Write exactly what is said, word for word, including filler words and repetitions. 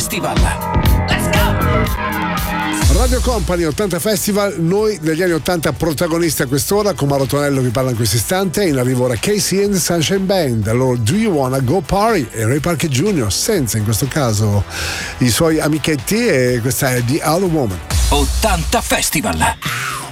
Festival. Let's go! Radio Company ottanta Festival, noi degli anni ottanta protagonisti a quest'ora, con Mauro Tonello vi parla in questo istante. In arrivo ora Casey and the Sunshine Band, allora Do You Wanna Go Party, e Ray Parker Junior senza in questo caso i suoi amichetti, e questa è The Other Woman. ottanta Festival.